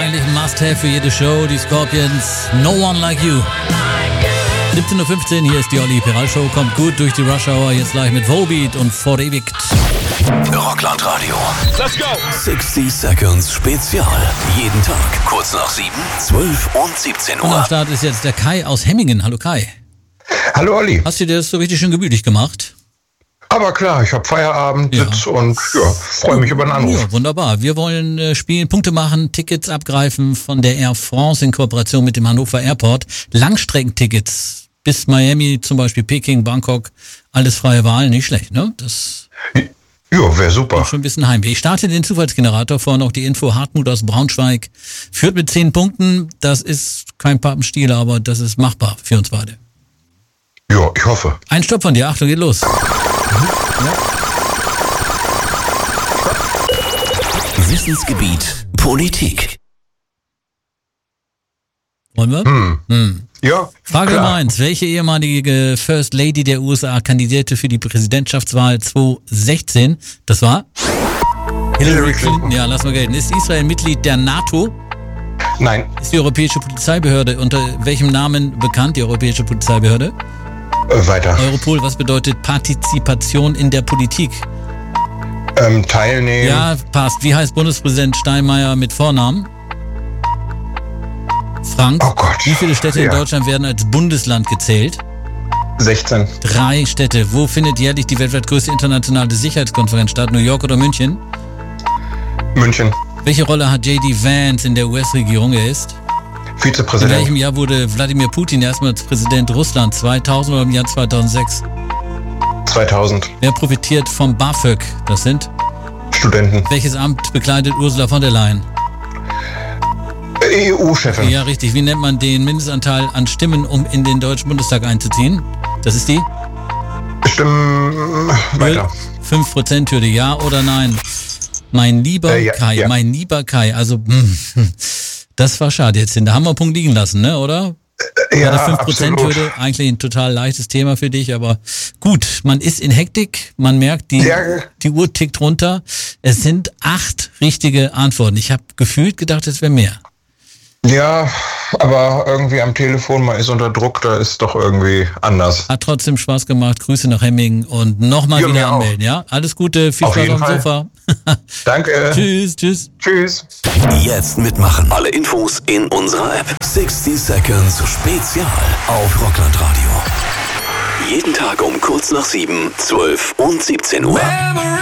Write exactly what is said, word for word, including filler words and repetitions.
eigentlich ein Must-Have für jede Show. Die Scorpions, No One Like You. siebzehn Uhr fünfzehn, hier ist die Olli Peral Show. Kommt gut durch die Rush Hour. Jetzt gleich mit Volbeat und Verewigt. Rockland Radio. Let's go! sixty Seconds Spezial. Jeden Tag, kurz nach sieben, zwölf und siebzehn Uhr. Und am Start ist jetzt der Kai aus Hemmingen. Hallo Kai. Hallo Olli. Hast du dir das so richtig schön gemütlich gemacht? Aber klar, ich habe Feierabend Ja. Sitz und ja, freue mich über den Anruf. Ja, wunderbar. Wir wollen äh, spielen, Punkte machen, Tickets abgreifen von der Air France in Kooperation mit dem Hannover Airport. Langstreckentickets bis Miami, zum Beispiel Peking, Bangkok. Alles freie Wahl, nicht schlecht, ne? Das Ja, wäre super. schon ein bisschen Heimweh. Ich starte den Zufallsgenerator, vorhin noch die Info. Hartmut aus Braunschweig führt mit zehn Punkten. Das ist kein Pappenstiel, aber das ist machbar für uns beide. Ja, ich hoffe. Ein Stopp von dir, Achtung, geht los. Wissensgebiet Politik. Wollen wir? Hm. Hm. Ja, Frage klar. Nummer eins. Welche ehemalige First Lady der U S A kandidierte für die Präsidentschaftswahl zwanzig sechzehn? Das war? Hillary Clinton. Ja, lass mal gelten. Ist Israel Mitglied der NATO? Nein, Ist die Europäische Polizeibehörde unter welchem Namen bekannt, die Europäische Polizeibehörde? äh, weiter. Europol, was bedeutet Partizipation in der Politik? Ähm, teilnehmen. Ja, passt. Wie heißt Bundespräsident Steinmeier mit Vornamen? Frank. Oh Gott. Wie viele Städte in Ja. Deutschland werden als Bundesland gezählt? sechzehn. Drei Städte. Wo findet jährlich die weltweit größte internationale Sicherheitskonferenz statt? New York oder München? München. Welche Rolle hat J D Vance in der U S-Regierung? Er ist? In Vizepräsident. welchem Jahr wurde Wladimir Putin erstmals Präsident Russlands? zweitausend oder im Jahr zweitausendsechs? zweitausend. Wer profitiert vom BAföG? Das sind? Studenten. Welches Amt bekleidet Ursula von der Leyen? E U-Chefin. Ja, richtig. Wie nennt man den Mindestanteil an Stimmen, um in den Deutschen Bundestag einzuziehen? Das ist die? Stimmen weiter. fünf Prozent Hürde, ja oder nein? Mein lieber Äh, ja, Kai, ja. mein lieber Kai, also hm, das war schade jetzt. Da haben wir einen Punkt liegen lassen, ne, oder? Ja, Bei der fünf Prozent absolut. Hürde, eigentlich ein total leichtes Thema für dich, aber gut, man ist in Hektik, man merkt, die, Ja. die Uhr tickt runter. Es sind acht richtige Antworten. Ich habe gefühlt gedacht, es wäre mehr. Ja, aber irgendwie am Telefon, man ist unter Druck, da ist doch irgendwie anders. Hat trotzdem Spaß gemacht. Grüße nach Hemmingen und nochmal Ja, wieder mir auch. anmelden, ja? Alles Gute, viel Auf Spaß jeden auf dem Fall. Sofa. Danke. Tschüss, tschüss. Tschüss. Jetzt mitmachen. Alle Infos in unserer App. sixty Seconds Spezial auf Rockland Radio. Jeden Tag um kurz nach sieben, zwölf und siebzehn Uhr.